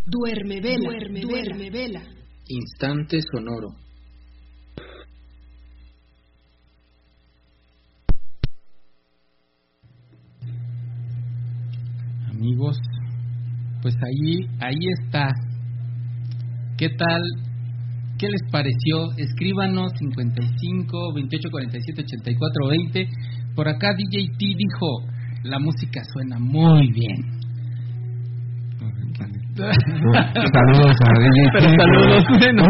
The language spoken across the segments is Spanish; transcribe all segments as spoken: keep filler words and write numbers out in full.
Duerme vela, duerme, duerme vela. Instante sonoro. Amigos, pues ahí, ahí está. ¿Qué tal? ¿Qué les pareció? Escríbanos cincuenta y cinco, veintiocho, cuarenta y siete, ochenta y cuatro, veinte. Por acá D J T dijo, la música suena muy bien. Saludos a D J T. Pero saludos. No,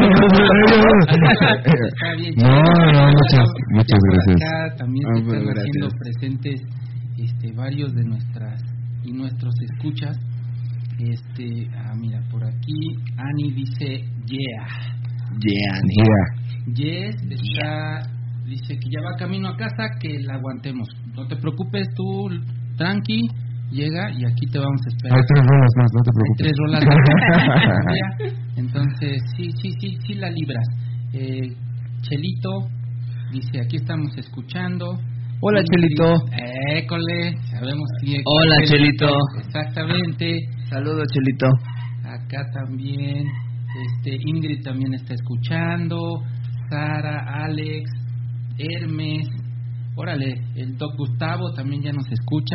no, no, muchas, muchas gracias. Por acá también Ah, se están gracias. haciendo presentes este, varios de nuestras y nuestros escuchas. Este, ah, mira, por aquí Ani dice, yeah. Yeah, yeah. Yes, está, dice que ya va camino a casa, que la aguantemos. No te preocupes, tú, tranqui, llega y aquí te vamos a esperar. Hay tres rolas más, no te Hay preocupes. tres rolas más. Entonces, sí, sí, sí, sí la libras. Eh, Chelito dice, aquí estamos escuchando. Hola, Chelito. École, sabemos que... Hola, Chelito. Exactamente. Saludos, Chelito. Acá también, este, Ingrid también está escuchando, Sara, Alex, Hermes, órale, el Doc Gustavo también ya nos escucha.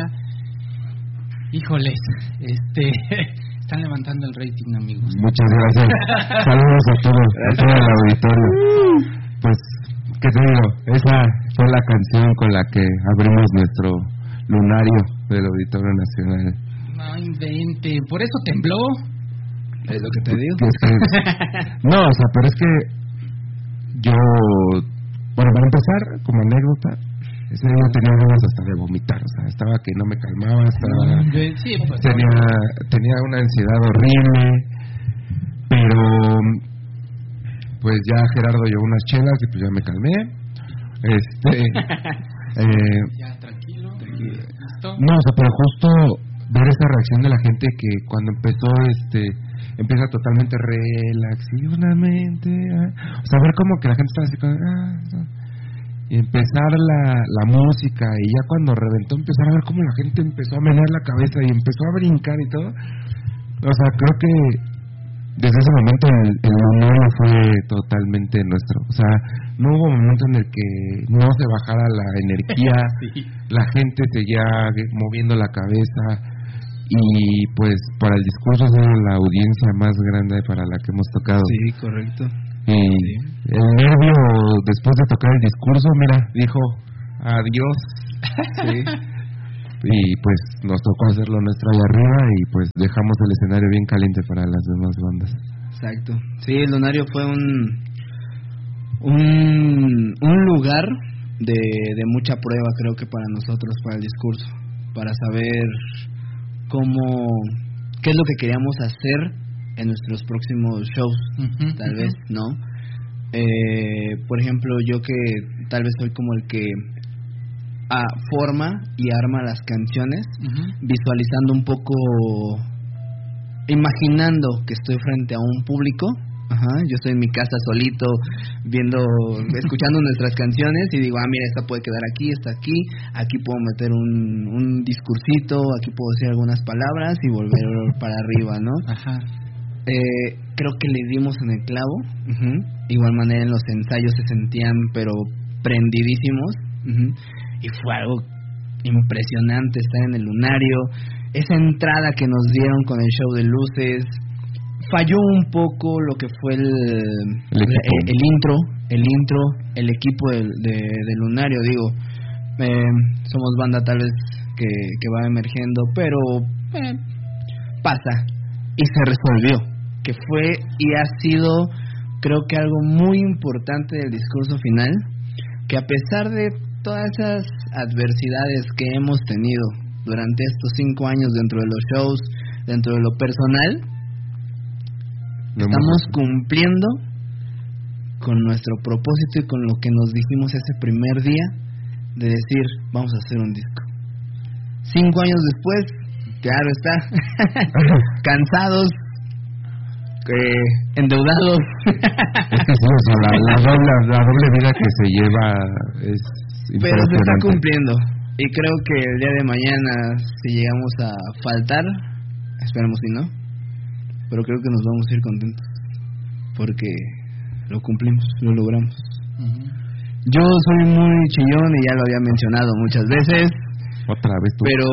Híjoles, este, están levantando el rating, amigos. Muchas gracias. Saludos a todos, a todo el auditorio. Pues, ¿qué te digo? Esa fue la canción con la que abrimos nuestro lunario del Auditorio Nacional. No invente, por eso tembló. Es lo que te digo. Que es que- no, o sea, pero es que yo, bueno, para empezar, como anécdota, ese día tenía ganas hasta de vomitar, o sea, estaba que no me calmaba, estaba, Sí, pues, tenía, tenía una ansiedad horrible, pero pues ya Gerardo llevó unas chelas y pues ya me calmé. Este, eh, ya, tranquilo, listo. no, o sea, pero justo ver esa reacción de la gente que cuando empezó, este, empieza totalmente relax y una mente, ah, o sea, ver como que la gente estaba así como, ah, y empezar la, la música, y ya cuando reventó empezar a ver cómo la gente empezó a menear la cabeza y empezó a brincar y todo. O sea, creo que desde ese momento el, el lunario fue totalmente nuestro. O sea, no hubo momento en el que no se bajara la energía, Sí. la gente seguía moviendo la cabeza, y pues para el discurso ha sido la audiencia más grande para la que hemos tocado. Sí, correcto. Y el nervio después de tocar el discurso, mira, dijo adiós. Sí. Y pues nos tocó hacerlo nuestro allá arriba, y pues dejamos el escenario bien caliente para las demás bandas. Exacto. Sí, el lunario fue un un, un lugar de, de mucha prueba, creo que para nosotros, para el discurso, para saber cómo, qué es lo que queríamos hacer en nuestros próximos shows, Uh-huh, tal uh-huh. vez, ¿no? Eh, por ejemplo, yo que tal vez soy como el que ah, forma y arma las canciones, Uh-huh. visualizando un poco, imaginando que estoy frente a un público. Ajá, yo estoy en mi casa solito, viendo, escuchando nuestras canciones, y digo, ah, mira, esta puede quedar aquí, esta aquí, aquí puedo meter un, un discursito, aquí puedo decir algunas palabras y volver para arriba, ¿no? Ajá. Eh, creo que le dimos en el clavo. Uh-huh. Igual manera en los ensayos se sentían pero prendidísimos. Uh-huh. Y fue algo impresionante estar en el lunario. Esa entrada que nos dieron con el show de luces, falló un poco lo que fue el, El equipo. el, el intro, el intro, el equipo del, de, del lunario, digo. Eh, somos banda tal vez que, que va emergiendo, pero eh, pasa y se resolvió, que fue y ha sido, creo que algo muy importante del discurso final, que a pesar de todas esas adversidades que hemos tenido durante estos cinco años dentro de los shows, dentro de lo personal, Lo estamos hemos- cumpliendo con nuestro propósito y con lo que nos dijimos ese primer día de decir, vamos a hacer un disco. Cinco años después, claro está, cansados, eh, endeudados. Es que sí, o sea, la, la, doble, la doble vida que se lleva es Pero se está impresionante. cumpliendo. Y creo que el día de mañana, si llegamos a faltar, esperemos si no, pero creo que nos vamos a ir contentos porque lo cumplimos, lo logramos. Uh-huh. Yo soy muy chillón y ya lo había mencionado muchas veces. Otra vez tú. Pero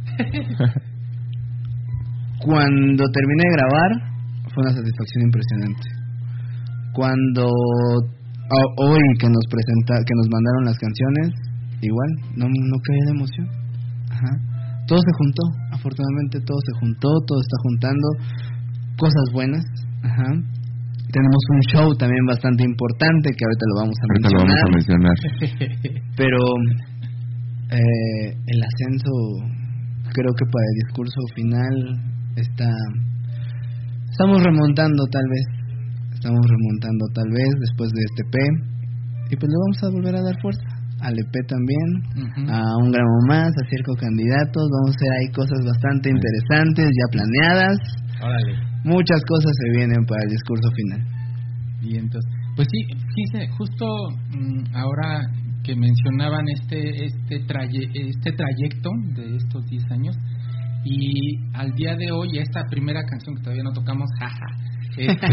cuando terminé de grabar fue una satisfacción impresionante. Cuando oh, hoy que nos presenta, que nos mandaron las canciones, igual no no caí de emoción. Ajá. Todo se juntó, afortunadamente todo se juntó, todo está juntando cosas buenas. Ajá. Tenemos un show también bastante importante que ahorita lo vamos a ahorita mencionar. Lo vamos a mencionar. Pero eh, el ascenso, creo que para el discurso final está, estamos remontando tal vez, estamos remontando tal vez después de este P, y pues le vamos a volver a dar fuerza al E P también, uh-huh. a un gramo más, a Circo Candidatos, vamos a hacer ahí cosas bastante interesantes ya planeadas. Órale. Muchas cosas se vienen para el discurso final. Y entonces, pues sí, fíjese, justo mmm, ahora que mencionaban este este traye, este trayecto de estos diez años, y al día de hoy esta primera canción que todavía no tocamos, jaja, este,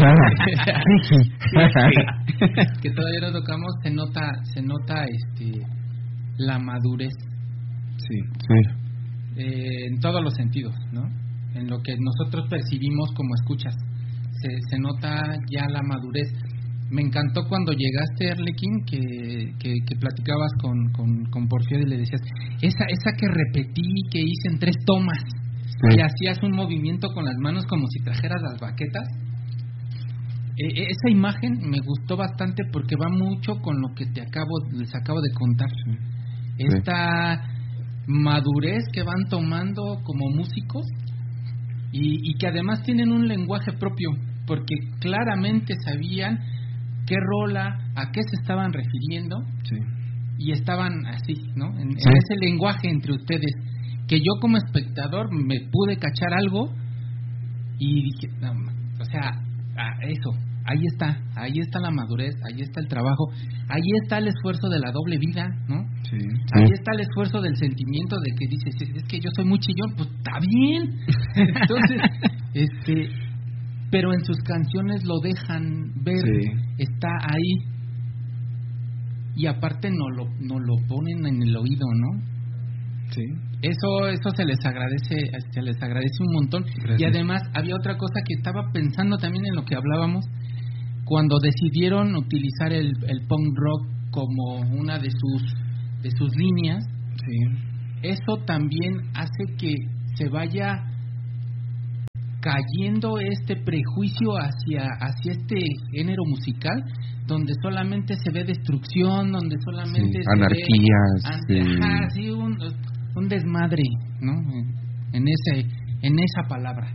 que todavía no tocamos, se nota se nota este la madurez. Sí, sí. Eh, en todos los sentidos, ¿no? En lo que nosotros percibimos como escuchas, se, se nota ya la madurez. Me encantó cuando llegaste, Arlequín, que, que, que platicabas con, con, con Porfirio y le decías, esa esa que repetí, que hice en tres tomas, sí. Y hacías un movimiento con las manos como si trajeras las baquetas. Eh, esa imagen me gustó bastante porque va mucho con lo que te acabo les acabo de contar. Sí. Esta madurez que van tomando como músicos, y, y que además tienen un lenguaje propio, porque claramente sabían qué rola, a qué se estaban refiriendo, sí. Y estaban así, ¿no? En, sí. en ese lenguaje entre ustedes, que yo como espectador me pude cachar algo y dije, no, o sea, eso, ahí está, ahí está la madurez, ahí está el trabajo, ahí está el esfuerzo de la doble vida, ¿no? Sí. Ahí sí. está el esfuerzo del sentimiento de que dices, es que yo soy muy chillón, pues está bien. Entonces, este, pero en sus canciones lo dejan ver, sí. Está ahí, y aparte no lo no lo ponen en el oído, ¿no? Sí. Eso eso se les agradece, se les agradece un montón. Gracias. Y además había otra cosa que estaba pensando también en lo que hablábamos, cuando decidieron utilizar el, el punk rock como una de sus de sus líneas. Sí. Eso también hace que se vaya cayendo este prejuicio hacia hacia este género musical, donde solamente se ve destrucción, donde solamente sí, se anarquías, ve sí. Ajá, sí, un, un desmadre, ¿no? En ese en esa palabra.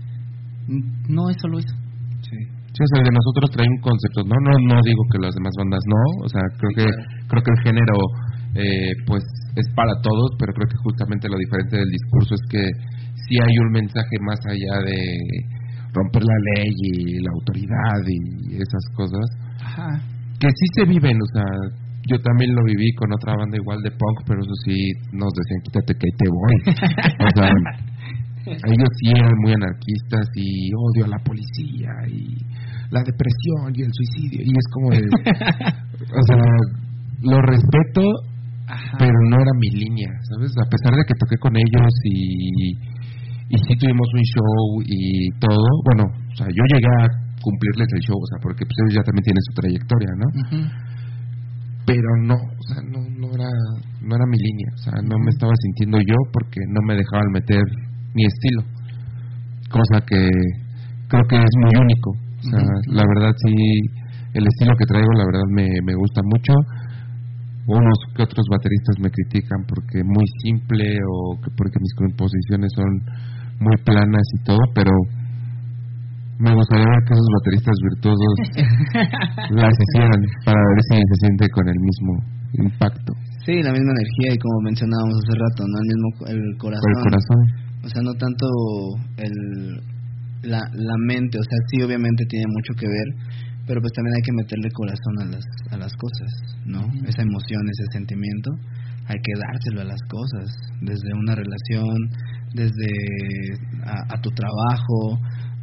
No es solo eso. Sí. Sí, o sea, el de nosotros trae un concepto, no no no digo que las demás bandas no, o sea, creo sí, que claro. creo que el género eh, pues es para todos, pero creo que justamente lo diferente del discurso es que sí hay un mensaje más allá de romper la ley y la autoridad y esas cosas. Ajá. Que sí se viven, o sea, yo también lo viví con otra banda igual de punk, pero eso sí nos decían, quítate que ahí te voy. O sea, ellos sí eran muy anarquistas y odio a la policía y la depresión y el suicidio, y es como de, o sea, lo respeto, ajá, pero no era mi línea, ¿sabes? A pesar de que toqué con ellos y y sí tuvimos un show y todo, bueno, o sea, yo llegué a cumplirles el show, o sea, porque pues ellos ya también tienen su trayectoria, ¿no? Uh-huh. Pero no, o sea, no no era no era mi línea, o sea, no me estaba sintiendo yo porque no me dejaban meter mi estilo, cosa que creo que es muy único, o sea, uh-huh, la verdad sí, el estilo que traigo la verdad me, me gusta mucho. Unos que otros bateristas me critican porque es muy simple o que porque mis composiciones son muy planas y todo, pero me gustaría ver que esos bateristas virtuosos las hicieran para ver si se siente con el mismo impacto. Sí, la misma energía, y como mencionábamos hace rato, ¿no? El mismo el corazón. El corazón. O sea, no tanto el la, la mente, o sea, sí obviamente tiene mucho que ver, pero pues también hay que meterle corazón a las a las cosas, ¿no? Uh-huh. Esa emoción, ese sentimiento, hay que dárselo a las cosas, desde una relación, desde a, a tu trabajo,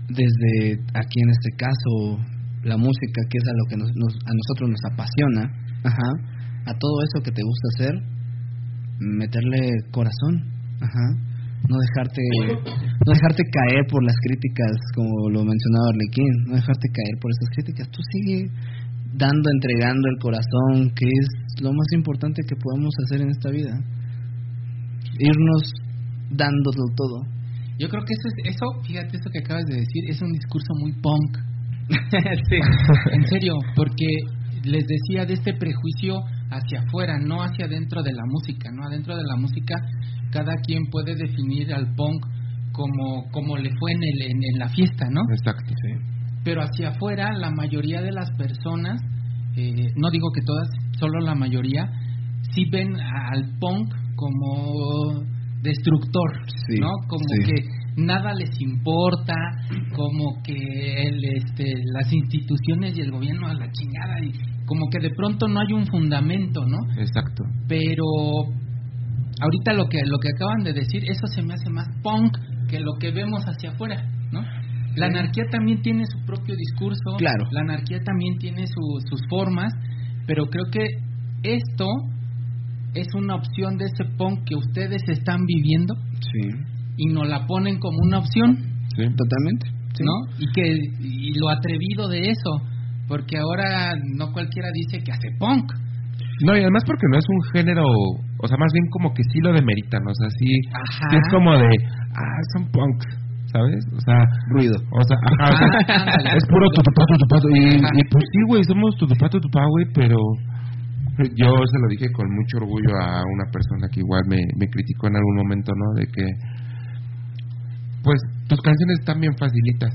desde aquí en este caso la música, que es a lo que nos, nos, a nosotros nos apasiona, ajá, a todo eso que te gusta hacer, meterle corazón, ajá, no dejarte no dejarte caer por las críticas, como lo mencionaba Arlequín, no dejarte caer por esas críticas. Tú sigue dando, entregando el corazón, que es lo más importante que podemos hacer en esta vida, irnos dándolo todo. Yo creo que eso es, eso, fíjate, eso que acabas de decir, es un discurso muy punk. Sí. En serio, porque les decía de este prejuicio hacia afuera, no hacia adentro de la música, ¿no? Adentro de la música, cada quien puede definir al punk como, como le fue en, el, en, en la fiesta, ¿no? Exacto, sí. Pero hacia afuera, la mayoría de las personas, eh, no digo que todas, solo la mayoría, sí ven al punk como destructor, sí, ¿no? Como sí. que nada les importa, como que el, este, las instituciones y el gobierno a la chingada, y como que de pronto no hay un fundamento, ¿no? Exacto. Pero ahorita lo que lo que acaban de decir, eso se me hace más punk que lo que vemos hacia afuera, ¿no? La anarquía también tiene su propio discurso, claro. La anarquía también tiene su, sus formas, pero creo que esto es una opción de ese punk que ustedes están viviendo, sí, y nos la ponen como una opción, sí, totalmente, sí. ¿no? Y que y lo atrevido de eso, porque ahora no cualquiera dice que hace punk. No, y además porque no es un género, o sea, más bien como que sí lo demeritan, o sea, sí, Ajá. sí es como de, ah, son punk, ¿sabes? O sea, ruido. O sea, ajá, o sea, Ah, es puro tutupá, tutupá, y, Ajá. y pues sí, güey, somos tutupá, tutupá, güey, pero yo se lo dije con mucho orgullo a una persona que igual me, me criticó en algún momento, ¿no? De que, pues, tus canciones están bien facilitas.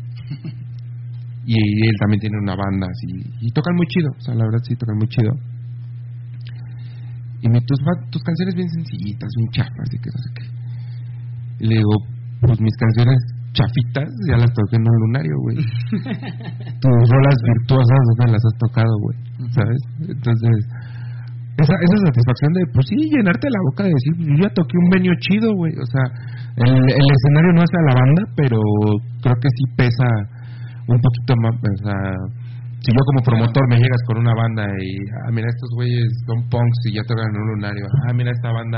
Y él también tiene una banda así, y tocan muy chido, o sea, la verdad sí, tocan muy chido. Y me, tus, tus canciones bien sencillitas, bien chafas, y que no sé qué. Y le digo, pues mis canciones chafitas ya las toqué en un lunario, güey. Tus rolas virtuosas, ¿dónde las has tocado, güey? ¿Sabes? Entonces, esa, esa satisfacción de, pues sí, llenarte la boca de decir, yo ya toqué un venio chido, güey. O sea, el, el escenario no hace a la banda, pero creo que sí pesa un poquito más. O sea, si yo como promotor me llegas con una banda y, ah, mira, estos güeyes son punks y ya tocan en un lunario. Ah, mira, esta banda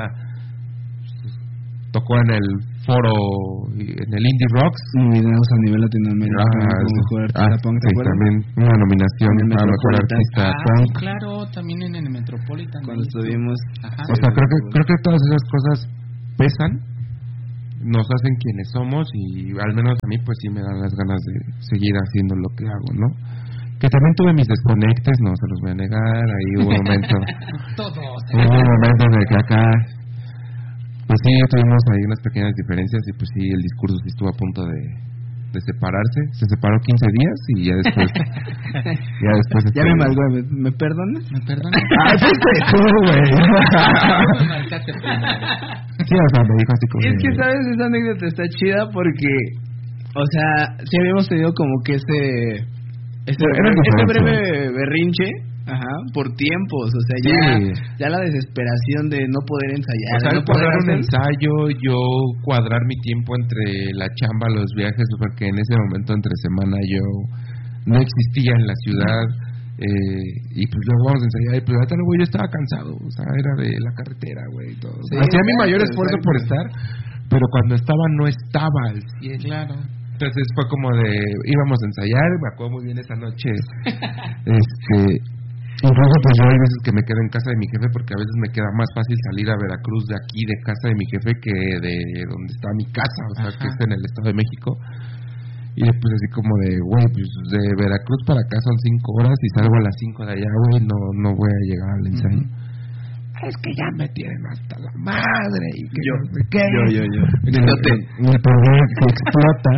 tocó en el foro, en el Indie Rocks. Nominados a nivel latinoamericano Ah, como mejor artista ah, punk, ¿te sí, acuerdas? también una nominación En el a mejor Metropolitan. artista Ah, punk. sí, claro, también en el Metropolitan. Cuando ahí. estuvimos. Ajá. O sea, creo que creo que todas esas cosas pesan, nos hacen quienes somos, y al menos a mí pues sí me dan las ganas de seguir haciendo lo que hago, ¿no? Que también tuve mis desconectes, no se los voy a negar, ahí hubo un momento, Todos. hubo un momento en el que acá, pues sí, tuvimos ahí unas pequeñas diferencias, y pues sí, el discurso sí estuvo a punto de, de separarse, se separó quince días y ya después, ya después... Ya me malgó, ¿me, ¿me perdonas? ¿Me perdonas? ¡Ah, fuiste tú, güey! Me marcaste primero. Sí, o sea, me dijo así como... Es que, de- ¿sabes? Esa anécdota está chida porque, o sea, sí habíamos tenido como que ese... Ese, Eran ese diferencias. breve berrinche, ajá, por tiempos, o sea, ya, Sí. ya la desesperación de no poder ensayar, O sea, de el no poder cuadrar un hacer... ensayo, yo cuadrar mi tiempo entre la chamba, los viajes, porque en ese momento entre semana yo no existía en la ciudad, eh, y pues luego vamos a ensayar, y pues ahorita luego yo estaba cansado, o sea, era de la carretera, güey, y todo. Sí, Hacía mi exacto, mayor esfuerzo exacto. por estar, pero cuando estaba no estaba al Sí, claro. Entonces fue como de, íbamos a ensayar, me acuerdo muy bien esa noche, este, incluso pues yo hay veces que me quedo en casa de mi jefe, porque a veces me queda más fácil salir a Veracruz de aquí, de casa de mi jefe, que de donde está mi casa, o sea, Ajá. que es en el Estado de México. Y después así como de, güey, pues de Veracruz para acá son cinco horas, y salgo a las cinco de allá, güey, no, no voy a llegar al ensayo. Es que ya me tienen hasta la madre, y que Yo, no sé qué. yo, yo, yo. Y Exploté. mi proyecto explota.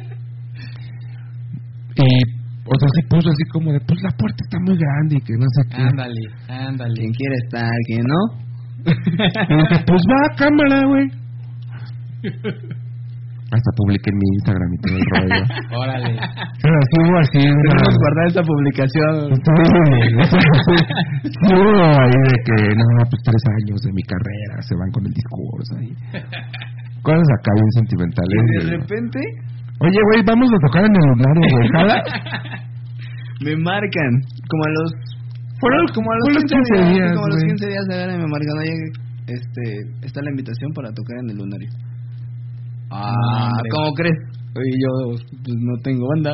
Y, o sea, se puso así como de, pues la puerta está muy grande y que no sé qué. Ándale, ándale. ¿Quién quiere estar? ¿Quién no? Y dije, pues va, cámara, güey. Hasta publiqué en mi Instagram y todo el rollo. Órale. Pero así hubo así una... Debemos guardar esta publicación. Sí, hubo ahí de que, no, pues tres años de mi carrera se van con el discurso ahí. Cosas acá bien sentimentales. Y de y- repente, Oye, güey, vamos a tocar en el lunario, güey. ¿Jala? Me marcan, como a los... Fueron como a los fue los quince días, días, como a los güey. quince días de y me marcan, oye, este, está la invitación para tocar en el lunario. Ah, hombre. ¿cómo crees? Oye, yo pues, no tengo banda.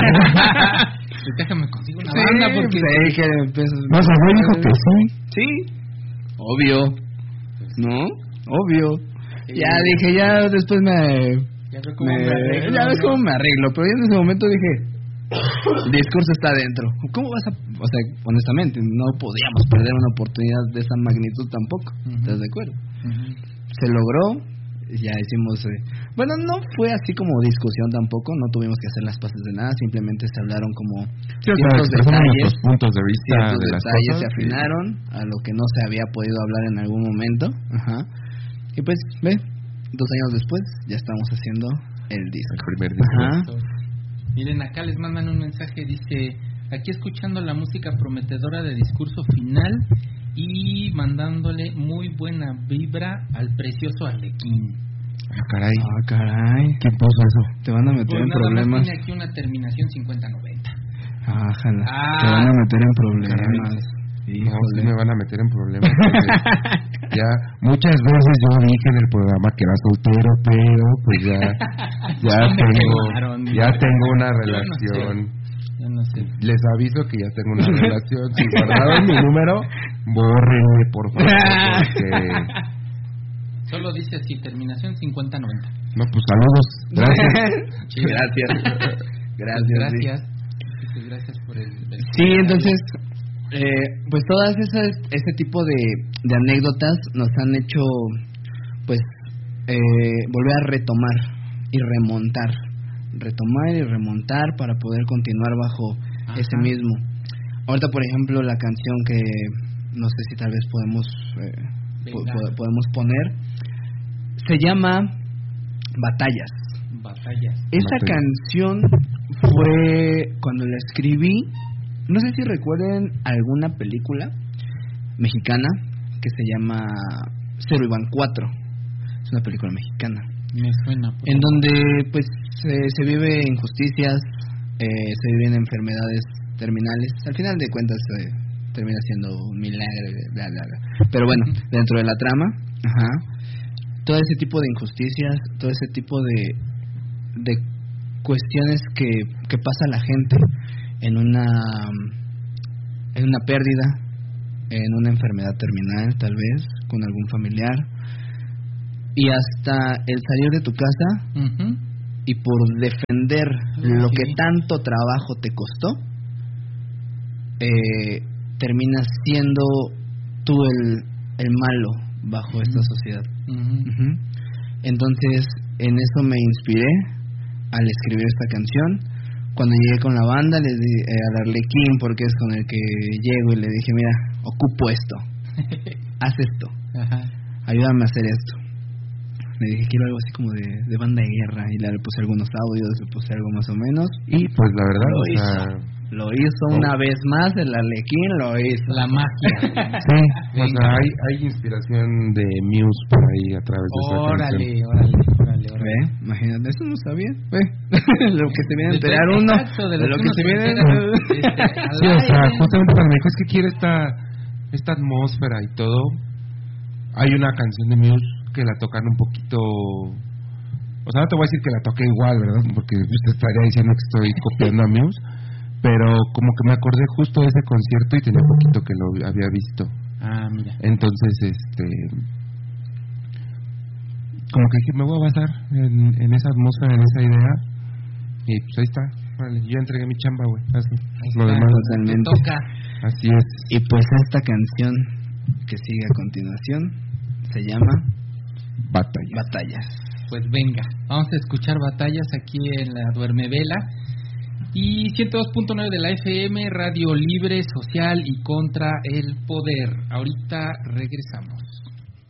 Pues déjame consigo una banda porque... pues, ahí que empiezas- No, o sea, güey dijo que sí. Sí, obvio, ¿no? Obvio. Sí. Ya dije, ya después me... Ya veo cómo me, me arreglo, ya ves ¿no? cómo me arreglo, pero yo en ese momento dije, el discurso está adentro. ¿Cómo vas a...? O sea, honestamente, no podíamos perder una oportunidad de esa magnitud tampoco. Ujú. ¿Estás de acuerdo? Ujú. Se logró, ya hicimos... Eh, bueno, no fue así como discusión tampoco, no tuvimos que hacer las paces de nada, simplemente se hablaron como Sí, o sea, ciertos expresamos detalles, nuestros puntos de vista ciertos de las detalles cosas. se afinaron a lo que no se había podido hablar en algún momento. Ajá. Y pues, ve, dos años después ya estamos haciendo el disco. El primer disco. Ajá. Miren, acá les mandan un mensaje, dice, aquí escuchando la música prometedora de discurso final y mandándole muy buena vibra al precioso Arlequín. Ah, caray. Ah, caray. ¿Quién puso eso? Te van a meter Pues en nada más problemas. tiene aquí una terminación cincuenta noventa. Ájala. Ah. Te van a meter en problemas. Caray. No, Híjole. sí me van a meter en problemas. porque ya muchas veces yo dije en el programa que era soltero, pero pues ya ya Me tengo quemaron, ya digo. tengo una Yo no relación. Yo no sé. Les aviso que ya tengo una relación. Si guardaron mi número, bórrenme por favor. Porque... Solo dice así, terminación cincuenta noventa. No, pues saludos. Gracias. Sí, Gracias. Gracias. Gracias. Dice, gracias por el... el Sí, entonces, eh, pues todas esas, ese tipo de, de anécdotas nos han hecho, pues, eh, volver a retomar y remontar, retomar y remontar para poder continuar bajo Ajá. ese mismo. Ahorita, por ejemplo, la canción que no sé si tal vez podemos eh, po- Venga. po- podemos poner se llama Batallas. Batallas. Esa Batallas. canción fue cuando la escribí. No sé si recuerden alguna película mexicana que se llama Cero Iván cuatro. Es una película mexicana Me suena. por en favor. donde pues se, se vive injusticias, eh, se viven enfermedades terminales. Al final de cuentas eh, termina siendo un milagro, bla, bla, bla. Pero bueno, dentro de la trama, ajá, todo ese tipo de injusticias, todo ese tipo de de cuestiones que, que pasa la gente en una en una pérdida, en una enfermedad terminal tal vez, con algún familiar, y hasta el salir de tu casa Ujú. y por defender lo Sí. que tanto trabajo te costó, eh, terminas siendo tú el, el malo bajo esta sociedad. Ujú. Ujú. Entonces, en eso me inspiré al escribir esta canción. Cuando llegué con la banda, les di eh, al Arlequín, porque es con el que llego, y le dije, mira, ocupo esto, haz esto, Ajá. ayúdame a hacer esto. Le dije, quiero algo así como de, de banda de guerra, y le puse algunos audios, le puse algo más o menos. Y pues la verdad, Lo o sea, hizo. Lo hizo una vez más, el Arlequín lo hizo. La magia. sí, o sea, hay, hay inspiración de Muse por ahí a través de esa canción. Órale, órale, órale, órale. ¿Ve? Imagínate, eso no sabía. ¿Ve? Lo que se viene a De- enterar uno. exacto, de De lo lo que que uno se se viene. entera, este, al Sí, o sea, aire. justamente cuando me dijo es que quiere esta, esta atmósfera y todo, hay una canción de Muse que la tocan un poquito, o sea, no te voy a decir que la toque igual, ¿verdad? Porque usted estaría diciendo que estoy copiando a Muse, pero como que me acordé justo de ese concierto y tenía poquito que lo había visto. Ah, mira. Entonces, este, como que dije, me voy a basar en, en esa atmósfera, en esa idea, y pues ahí está. Vale, yo entregué mi chamba, güey. Así, Ahí lo está. demás. Totalmente. Te toca. Así es. Y pues esta canción que sigue a continuación se llama Batalla. Batallas. Pues venga, vamos a escuchar batallas aquí en la Duerme Vela. Y ciento dos punto nueve de la F M, Radio Libre, Social y contra el Poder. Ahorita regresamos.